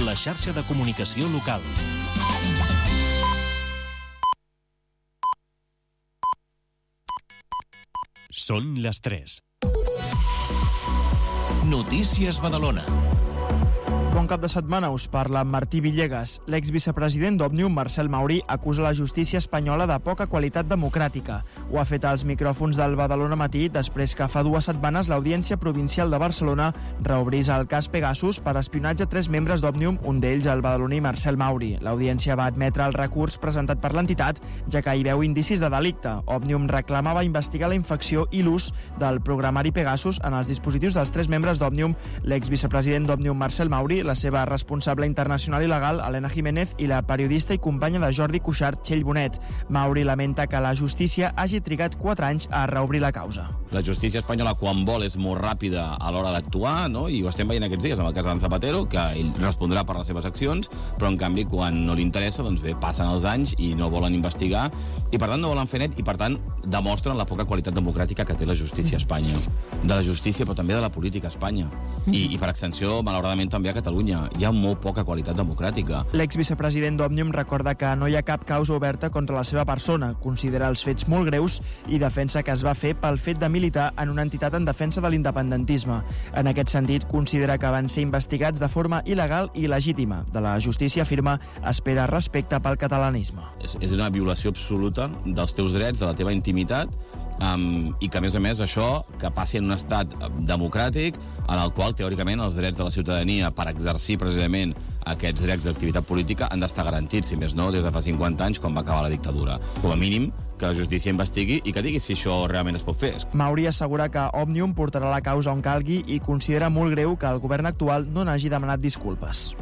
la xarxa de comunicació local. Són les 3. Notícies Badalona. Bon cap de setmana, us parla Martí Villegas. L'exvicepresident d'Òmnium, Marcel Mauri, acusa la justícia espanyola de poca qualitat democràtica. Ho ha fet als micròfons del Badalona Matí després que fa 2 setmanes l'Audiència Provincial de Barcelona reobrís el cas Pegasus per espionatge a 3 membres d'Òmnium, un d'ells el badaloní Marcel Mauri. L'Audiència va admetre el recurs presentat per l'entitat, ja que hi veu indicis de delicte. Òmnium reclamava investigar la infecció i l'ús del programari Pegasus en els dispositius dels 3 membres d'Òmnium, l'exvicepresident d'Òmnium, Marcel Mauri, la seva responsable internacional i legal, Elena Jiménez, i la periodista i companya de Jordi Cuixart, Txell Bonet. Mauri lamenta que la justícia hagi trigat 4 anys a reobrir la causa. La justícia espanyola, quan vol, és molt ràpida a l'hora d'actuar, no? I ho estem veient aquests dies amb el cas d'en Zapatero, que ell respondrà per les seves accions, però en canvi, quan no li interessa, doncs bé, passen els anys i no volen investigar, i per tant no volen fer net, i per tant demostren la poca qualitat democràtica que té la justícia a Espanya. De la justícia, però també de la política a Espanya. I per extensió, malauradament, també a Catalunya. Hi ha molt poca qualitat democràtica. L'exvicepresident d'Òmnium recorda que no hi ha cap causa oberta contra la seva persona, considera els fets molt greus i defensa que es va fer pel fet de militar en una entitat en defensa de l'independentisme. En aquest sentit, considera que van ser investigats de forma il·legal i il·legítima. De la justícia, afirma, espera respecte pel catalanisme. És una violació absoluta dels teus drets, de la teva intimitat, i que, a més, això que passi en un estat democràtic en el qual, teòricament, els drets de la ciutadania per exercir precisament aquests drets d'activitat política han d'estar garantits, si més no, des de fa 50 anys, quan va acabar la dictadura. Com a mínim, que la justícia investigui i que digui si això realment es pot fer. Mauri assegura que Òmnium portarà la causa on calgui i considera molt greu que el govern actual no n'hagi demanat disculpes.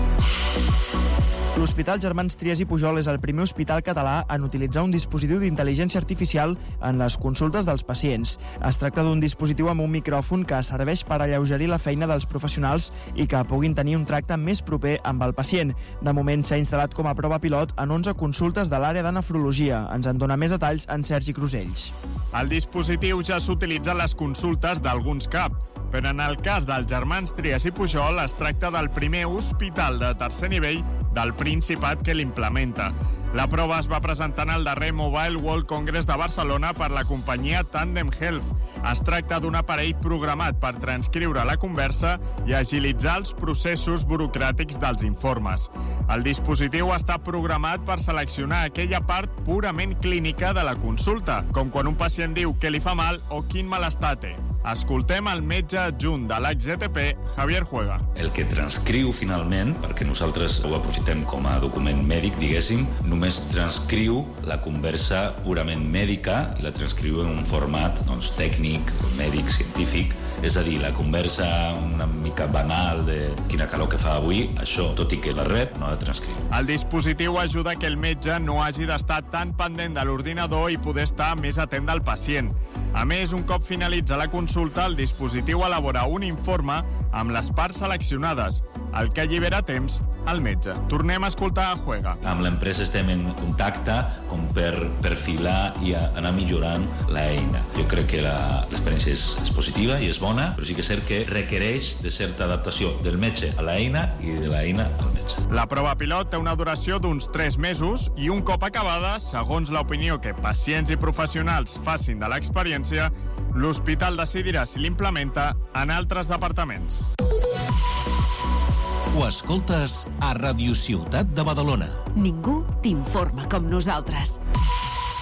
L'Hospital Germans Trias i Pujol és el primer hospital català en utilitzar un dispositiu d'intel·ligència artificial en les consultes dels pacients. Es tracta d'un dispositiu amb un micròfon que serveix per alleugerir la feina dels professionals i que puguin tenir un tracte més proper amb el pacient. De moment s'ha instal·lat com a prova pilot en 11 consultes de l'àrea de nefrologia. Ens en dona més detalls en Sergi Crusells. El dispositiu ja s'utilitza en les consultes d'alguns CAP, però en el cas dels Germans Trias i Pujol es tracta del primer hospital de tercer nivell del Principat que l'implementa. La prova es va presentar en el darrer Mobile World Congress de Barcelona per la companyia Tandem Health. Es tracta d'un aparell programat per transcriure la conversa i agilitzar els processos burocràtics dels informes. El dispositiu està programat per seleccionar aquella part purament clínica de la consulta, com quan un pacient diu que li fa mal o quin malestar té. Escoltem el metge adjunt de l'HGTP, Javier Juega. El que transcriu finalment, perquè nosaltres ho aprofitem com a document mèdic, diguéssim, només transcriu la conversa purament mèdica i la transcriu en un format tècnic, mèdic, científic. És a dir, la conversa una mica banal de quina calor que fa avui, això, tot i que la rep, no la transcriu. El dispositiu ajuda que el metge no hagi d'estar tan pendent de l'ordinador i poder estar més atent al pacient. A més, un cop finalitza la consulta, el dispositiu elabora un informe amb les parts seleccionades, el que allibera temps al metge. Tornem a escoltar a Juega. Amb l'empresa estem en contacte com per perfilar i anar millorant l'eina. Jo crec que l'experiència és positiva i és bona, però sí que és cert que requereix de certa adaptació del metge a l'eina i de l'eina al metge. La prova pilot té una duració d'uns 3 mesos i un cop acabada, segons l'opinió que pacients i professionals facin de l'experiència, l'hospital decidirà si l'implementa en altres departaments. Ho escoltes a Radio Ciutat de Badalona. Ningú t'informa com nosaltres.